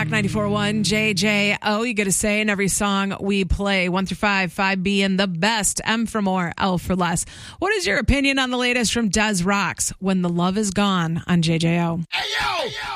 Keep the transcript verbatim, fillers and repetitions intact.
Rock ninety-four point one, J J O. You get a say in every song we play. One through five, five being the best. M for more, L for less. What is your opinion on the latest from Des Rocks, When the Love Is Gone on J J O? Hey, yo! Hey, yo!